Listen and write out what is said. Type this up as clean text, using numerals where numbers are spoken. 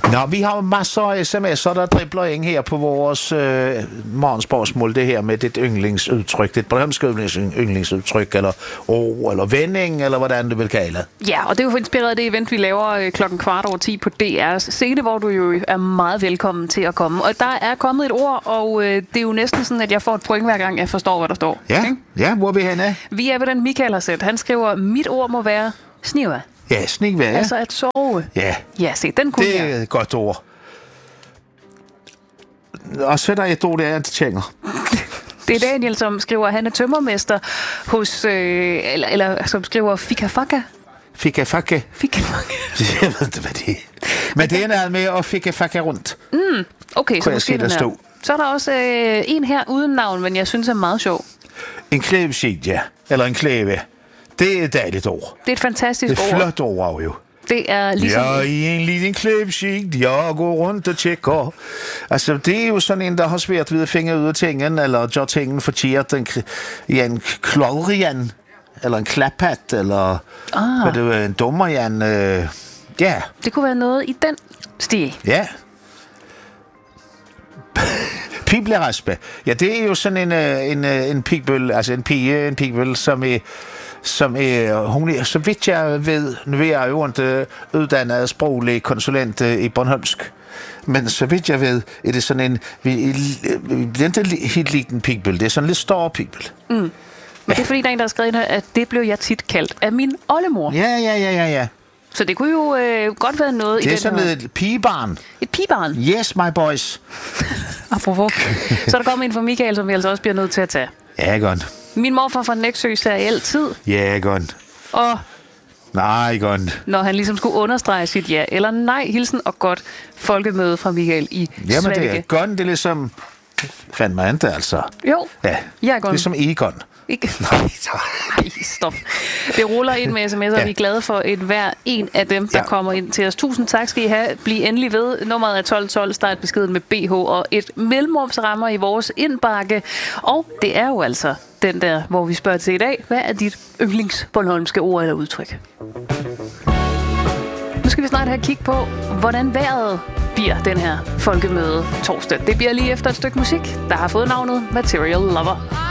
Nå, vi har masser af sms'er, der dribler ind her på vores morgenspørgsmål. Det her med dit yndlingsudtryk, dit berømske yndlingsudtryk, eller eller vending, eller hvordan du vil kalde det. Ja, og det er jo inspireret af det event, vi laver 10:15 på DR's scene, hvor du jo er meget velkommen til at komme. Og der er kommet et ord, og det er jo næsten sådan, at jeg får et point hver gang, jeg forstår, hvad der står. Ja, ikke? Ja, hvor er vi henne? Vi er ved den Michael har set. Han skriver, mit ord må være sniva. Ja, snigvær, ja. Altså at sove. Ja. Ja, se, den kunne Det er et godt ord. Og så er der et ord, der jeg ikke tænker. Det er Daniel, som skriver, at han er tømmermester hos, eller som skriver fika-faka. Fika-faka. Fika-faka. Jeg ved ikke, hvad det er. Men det er noget med at fika-faka rundt. Okay, så måske den her. Så er der også en her uden navn, men jeg synes er meget sjov. En klævesid, ja. Eller en klæve. Det er et dejligt ord. Det er et fantastisk ord. Det er et flot ord, jo. Det er ligesom... Ja, i en liten klævesid, jeg går rundt og tjekker. Altså, det er jo sådan en, der har svært ved at finde ud af tingen, eller gør tingen forkert. En klodrian, eller en klaphat, eller hvad det er, en dummerjan. Ja. Det kunne være noget i den stil. Ja. Pibleraspe. Ja, det er jo sådan en pigbøl, altså en pigbøl, som hun er, så vidt jeg ved, nu er jeg jo ikke uddannet sproglig konsulent i Bornholmsk, men så vidt jeg ved, er det sådan en, det er ikke helt liten pigbøl, det er sådan en lidt større pigbøl. Men det er fordi, der er en, der har skrevet, at det blev jeg tit kaldt af min oldemor. Ja. Så det kunne jo godt være noget i den. Det er sådan et pigebarn. Et pigebarn? Yes, my boys. Apropos. Så er der kommet en fra Michael, som vi altså også bliver nødt til at tage. Ja, godt. Min morfar fra Nexø sagde altid. Ja, godt. Og nej, godt. når han ligesom skulle understrege sit ja eller nej, hilsen og godt folkemøde fra Michael i Svanike. Jamen det er godt, det er ligesom... Fandt man ikke, altså. Jo, ja, jeg er godt. Ligesom Egon. Ikke? Nej, stop. Det ruller ind med sms'er, og vi er glade for hver en af dem, der kommer ind til os. Tusind tak skal I have. Bliv endelig ved. Nummeret er 1212, start beskeden med BH og et mellemrumsrammer i vores indbakke. Og det er jo altså den der, hvor vi spørger til i dag. Hvad er dit yndlingsbornholmske ord eller udtryk? Nu skal vi snart have kig på, hvordan vejret bliver den her folkemøde torsdag. Det bliver lige efter et stykke musik, der har fået navnet Material Lover.